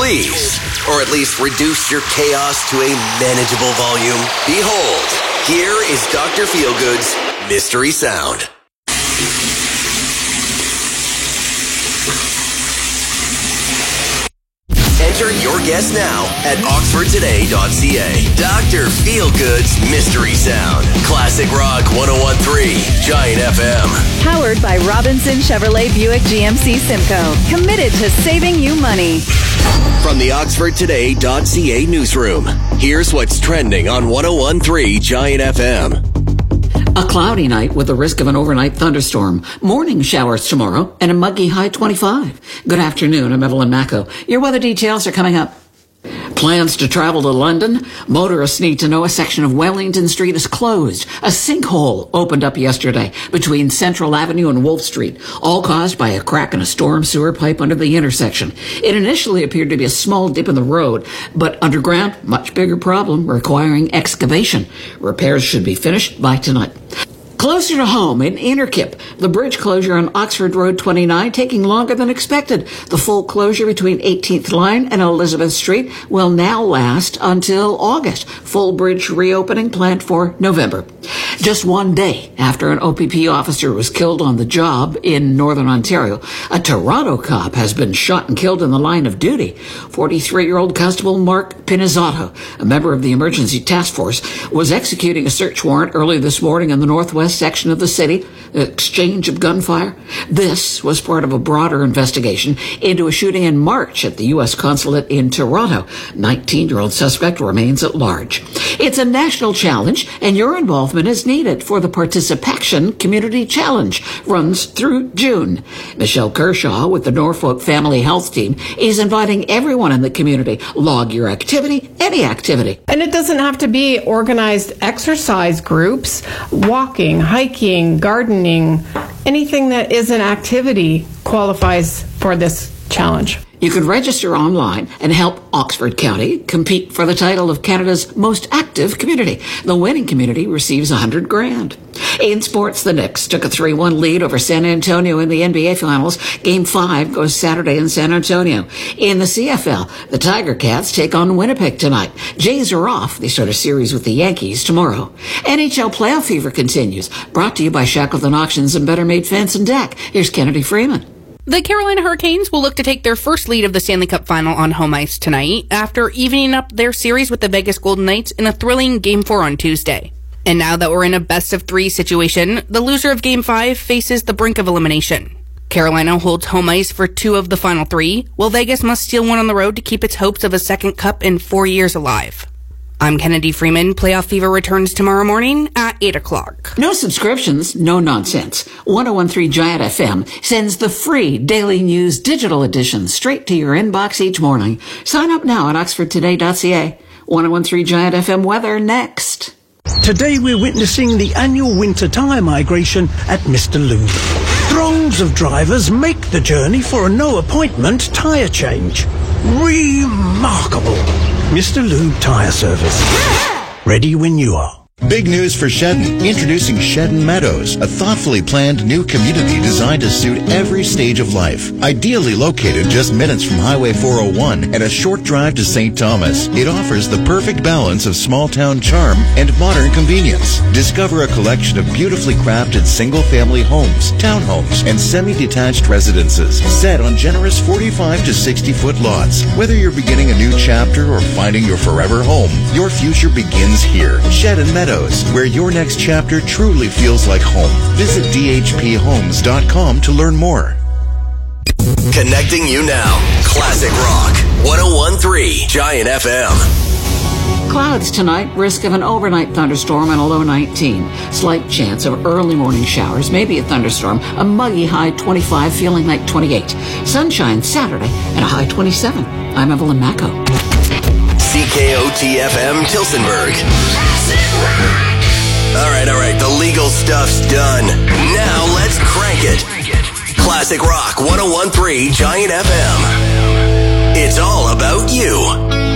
please. Or at least reduce your chaos to a manageable volume. Behold, here is Dr. Feelgood's Mystery Sound. Enter your guess now at oxfordtoday.ca. Dr. Feelgood's Mystery Sound. Classic Rock 101.3 Giant FM. Powered by Robinson Chevrolet Buick GMC Simcoe. Committed to saving you money. From the oxfordtoday.ca newsroom, here's what's trending on 101.3 Giant FM. A cloudy night with the risk of an overnight thunderstorm. Morning showers tomorrow and a muggy high 25. Good afternoon, I'm Evelyn Macco. Your weather details are coming up. Plans to travel to London? Motorists need to know a section of Wellington Street is closed. A sinkhole opened up yesterday between Central Avenue and Wolfe Street, all caused by a crack in a storm sewer pipe under the intersection. It initially appeared to be a small dip in the road, but underground, much bigger problem requiring excavation. Repairs should be finished by tonight. Closer to home in Innerkip, the bridge closure on Oxford Road 29 taking longer than expected. The full closure between 18th Line and Elizabeth Street will now last until August. Full bridge reopening planned for November. Just one day after an OPP officer was killed on the job in Northern Ontario, a Toronto cop has been shot and killed in the line of duty. 43-year-old Constable Mark Pinizzato, a member of the Emergency Task Force, was executing a search warrant early this morning in the northwest section of the city, the exchange of gunfire. This was part of a broader investigation into a shooting in March at the U.S. consulate in Toronto. 19-year-old suspect remains at large. It's a national challenge, and your involvement is needed for the Participation Community Challenge. Runs through June. Michelle Kershaw with the Norfolk Family Health Team is inviting everyone in the community. Log your activity, any activity. And it doesn't have to be organized exercise groups. Walking, hiking, gardening, anything that is an activity qualifies for this challenge. You can register online and help Oxford County compete for the title of Canada's most active community. The winning community receives $100,000. In sports, the Knicks took a 3-1 lead over San Antonio in the NBA Finals. Game 5 goes Saturday in San Antonio. In the CFL, the Tiger Cats take on Winnipeg tonight. Jays are off. They start a series with the Yankees tomorrow. NHL playoff fever continues. Brought to you by Shackleton Auctions and Better Made Fence and Deck. Here's Kennedy Freeman. The Carolina Hurricanes will look to take their first lead of the Stanley Cup Final on home ice tonight after evening up their series with the Vegas Golden Knights in a thrilling Game 4 on Tuesday. And now that we're in a best-of-3 situation, the loser of Game 5 faces the brink of elimination. Carolina holds home ice for 2 of the final 3, while Vegas must steal one on the road to keep its hopes of a second cup in 4 years alive. I'm Kennedy Freeman. Playoff Fever returns tomorrow morning at 8 o'clock. No subscriptions, no nonsense. 101.3 Giant FM sends the free Daily News digital edition straight to your inbox each morning. Sign up now at oxfordtoday.ca. 101.3 Giant FM weather next. Today we're witnessing the annual winter tyre migration at Mr. Lube. Throngs of drivers make the journey for a no-appointment tyre change. Remarkable. Mr. Lube Tyre Service. Ready when you are. Big news for Shedden. Introducing Shedden Meadows, a thoughtfully planned new community designed to suit every stage of life. Ideally located just minutes from Highway 401 and a short drive to St. Thomas, it offers the perfect balance of small-town charm and modern convenience. Discover a collection of beautifully crafted single-family homes, townhomes, and semi-detached residences set on generous 45 to 60-foot lots. Whether you're beginning a new chapter or finding your forever home, your future begins here. Shedden Meadows, where your next chapter truly feels like home. Visit dhphomes.com to learn more. Connecting you now. Classic Rock 101.3 Giant FM. Clouds tonight, risk of an overnight thunderstorm and a low 19. Slight chance of early morning showers, maybe a thunderstorm, a muggy high 25, feeling like 28. Sunshine Saturday and a high 27. I'm Evelyn Macco. CKOT-FM Tilsonburg. All right, the legal stuff's done. Now let's crank it. Classic Rock 101.3 Giant FM. It's all about you.